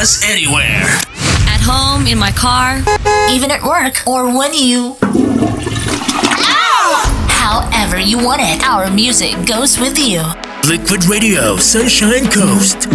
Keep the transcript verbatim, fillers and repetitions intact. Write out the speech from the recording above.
us anywhere. At home, in my car, even at work, or when you... Ow! However you want it, our music goes with you. Liquid Radio, Sunshine Coast.